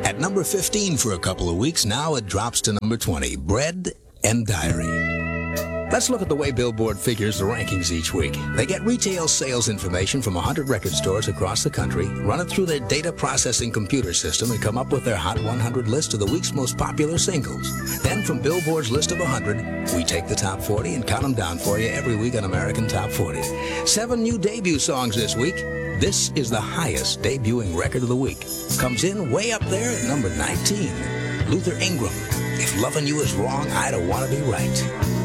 At number 15 for a couple of weeks, now it drops to number 20, Bread and Diary. Let's look at the way Billboard figures the rankings each week. They get retail sales information from 100 record stores across the country, run it through their data processing computer system, and come up with their Hot 100 list of the week's most popular singles. Then from Billboard's list of 100, we take the top 40 and count them down for you every week on American Top 40. 7 new debut songs this week. This is the highest debuting record of the week. Comes in way up there at number 19. Luther Ingram, If Loving You Is Wrong, I Don't Want to Be Right.